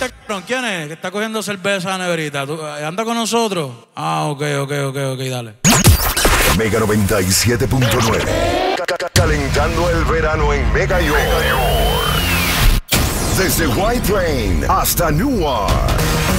este cabrón, ¿quién es? Que está cogiendo cerveza a la neverita. ¿Anda con nosotros? Ah, ok, dale. Mega 97.9. Calentando el verano en Mega York. Desde White Plain hasta Newark.